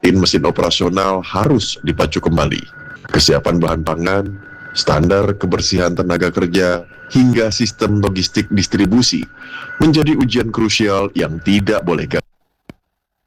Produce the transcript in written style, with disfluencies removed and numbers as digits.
mesin operasional harus dipacu kembali. Kesiapan bahan pangan, standar kebersihan tenaga kerja, hingga sistem logistik distribusi menjadi ujian krusial yang tidak boleh gagal.